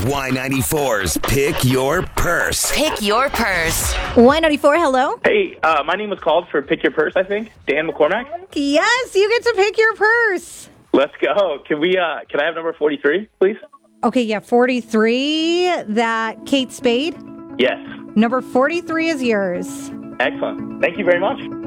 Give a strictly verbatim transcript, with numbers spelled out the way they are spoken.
Y ninety-four's Pick Your Purse. Pick your purse. Y ninety-four, hello. Hey, uh, my name was called for Pick Your Purse, I think. Dan McCormack. Yes, you get to pick your purse. Let's go. Can we? Uh, can I have number forty-three, please? Okay, yeah, forty-three, that Kate Spade. Yes. Number forty-three is yours. Excellent. Thank you very much.